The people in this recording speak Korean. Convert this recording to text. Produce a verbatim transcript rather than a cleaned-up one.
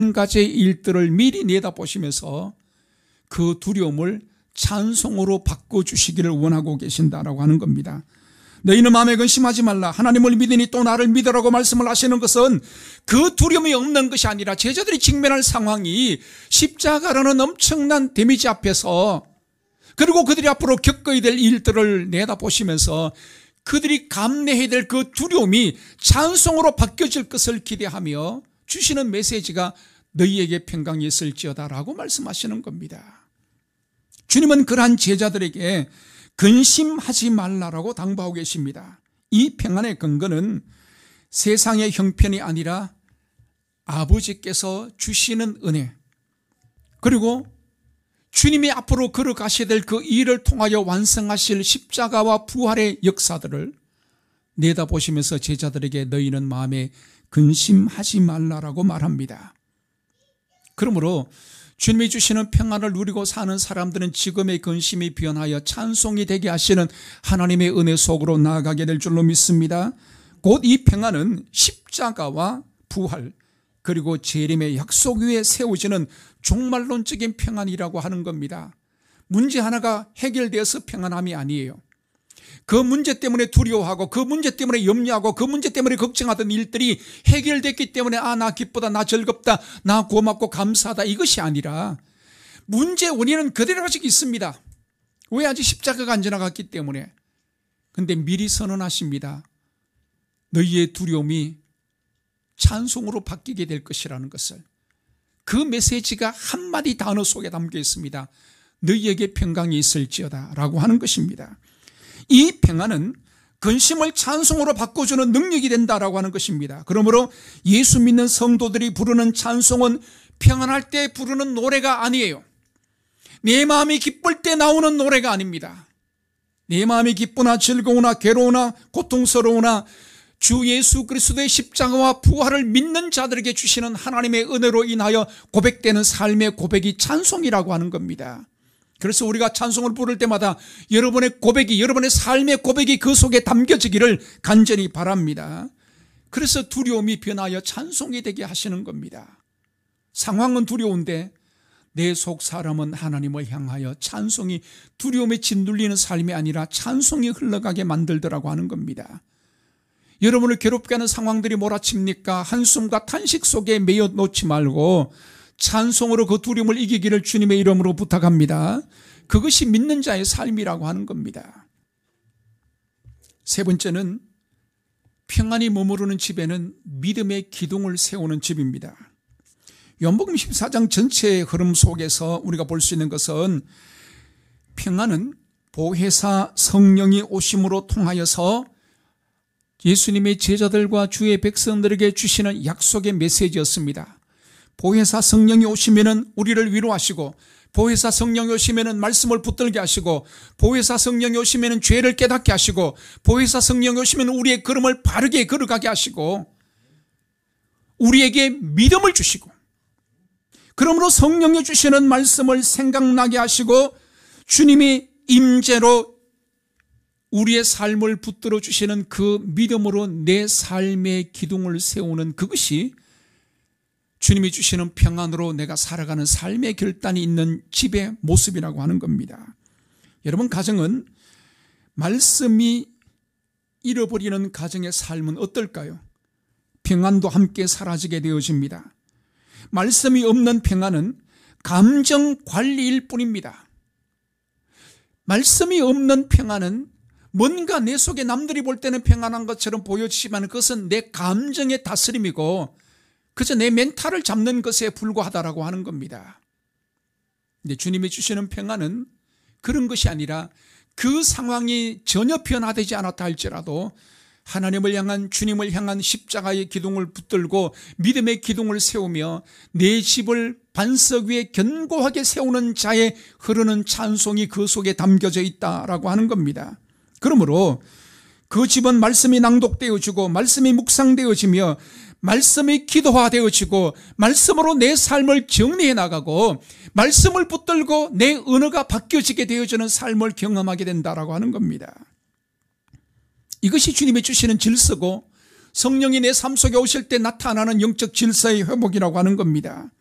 한 가지의 일들을 미리 내다보시면서 그 두려움을 찬송으로 바꿔주시기를 원하고 계신다라고 하는 겁니다. 너희는 마음에 근심하지 말라. 하나님을 믿으니 또 나를 믿으라고 말씀을 하시는 것은 그 두려움이 없는 것이 아니라 제자들이 직면할 상황이 십자가라는 엄청난 데미지 앞에서, 그리고 그들이 앞으로 겪어야 될 일들을 내다보시면서 그들이 감내해야 될 그 두려움이 찬송으로 바뀌어질 것을 기대하며 주시는 메시지가 너희에게 평강이 있을지어다 라고 말씀하시는 겁니다. 주님은 그러한 제자들에게 근심하지 말라라고 당부하고 계십니다. 이 평안의 근거는 세상의 형편이 아니라 아버지께서 주시는 은혜, 그리고 주님이 앞으로 걸어가셔야 될 그 일을 통하여 완성하실 십자가와 부활의 역사들을 내다보시면서 제자들에게 너희는 마음에 근심하지 말라라고 말합니다. 그러므로 주님이 주시는 평안을 누리고 사는 사람들은 지금의 근심이 변하여 찬송이 되게 하시는 하나님의 은혜 속으로 나아가게 될 줄로 믿습니다. 곧 이 평안은 십자가와 부활, 그리고 재림의 약속 위에 세워지는 종말론적인 평안이라고 하는 겁니다. 문제 하나가 해결되어서 평안함이 아니에요. 그 문제 때문에 두려워하고 그 문제 때문에 염려하고 그 문제 때문에 걱정하던 일들이 해결됐기 때문에 아, 나 기쁘다, 나 즐겁다, 나 고맙고 감사하다, 이것이 아니라 문제의 원인은 그대로 아직 있습니다. 왜? 아직 십자가가 안 지나갔기 때문에. 그런데 미리 선언하십니다. 너희의 두려움이 찬송으로 바뀌게 될 것이라는 것을. 그 메시지가 한마디 단어 속에 담겨 있습니다. 너희에게 평강이 있을지어다 라고 하는 것입니다. 이 평안은 근심을 찬송으로 바꿔주는 능력이 된다라고 하는 것입니다. 그러므로 예수 믿는 성도들이 부르는 찬송은 평안할 때 부르는 노래가 아니에요. 내 마음이 기쁠 때 나오는 노래가 아닙니다. 내 마음이 기쁘나 즐거우나 괴로우나 고통스러우나 주 예수 그리스도의 십자가와 부활을 믿는 자들에게 주시는 하나님의 은혜로 인하여 고백되는 삶의 고백이 찬송이라고 하는 겁니다. 그래서 우리가 찬송을 부를 때마다 여러분의 고백이, 여러분의 삶의 고백이 그 속에 담겨지기를 간절히 바랍니다. 그래서 두려움이 변하여 찬송이 되게 하시는 겁니다. 상황은 두려운데 내 속 사람은 하나님을 향하여 찬송이, 두려움에 짓눌리는 삶이 아니라 찬송이 흘러가게 만들더라고 하는 겁니다. 여러분을 괴롭게 하는 상황들이 몰아칩니까? 한숨과 탄식 속에 매여 놓지 말고 찬송으로 그 두려움을 이기기를 주님의 이름으로 부탁합니다. 그것이 믿는 자의 삶이라고 하는 겁니다. 세 번째는 평안이 머무르는 집에는 믿음의 기둥을 세우는 집입니다. 요한복음 십사 장 전체의 흐름 속에서 우리가 볼 수 있는 것은 평안은 보혜사 성령이 오심으로 통하여서 예수님의 제자들과 주의 백성들에게 주시는 약속의 메시지였습니다. 보혜사 성령이 오시면은 우리를 위로하시고, 보혜사 성령이 오시면은 말씀을 붙들게 하시고, 보혜사 성령이 오시면은 죄를 깨닫게 하시고, 보혜사 성령이 오시면 우리의 걸음을 바르게 걸어가게 하시고, 우리에게 믿음을 주시고, 그러므로 성령이 주시는 말씀을 생각나게 하시고 주님이 임재로 우리의 삶을 붙들어 주시는 그 믿음으로 내 삶의 기둥을 세우는 그것이 주님이 주시는 평안으로 내가 살아가는 삶의 결단이 있는 집의 모습이라고 하는 겁니다. 여러분, 가정은 말씀이 잃어버리는 가정의 삶은 어떨까요? 평안도 함께 사라지게 되어집니다. 말씀이 없는 평안은 감정 관리일 뿐입니다. 말씀이 없는 평안은 뭔가 내 속에 남들이 볼 때는 평안한 것처럼 보여지지만 그것은 내 감정의 다스림이고 그저 내 멘탈을 잡는 것에 불과하다라고 하는 겁니다. 근데 주님이 주시는 평안은 그런 것이 아니라 그 상황이 전혀 변화되지 않았다 할지라도 하나님을 향한, 주님을 향한 십자가의 기둥을 붙들고 믿음의 기둥을 세우며 내 집을 반석 위에 견고하게 세우는 자의 흐르는 찬송이 그 속에 담겨져 있다라고 하는 겁니다. 그러므로 그 집은 말씀이 낭독되어지고 말씀이 묵상되어지며 말씀이 기도화되어지고 말씀으로 내 삶을 정리해 나가고 말씀을 붙들고 내 언어가 바뀌어지게 되어지는 삶을 경험하게 된다라고 하는 겁니다. 이것이 주님이 주시는 질서고 성령이 내 삶 속에 오실 때 나타나는 영적 질서의 회복이라고 하는 겁니다.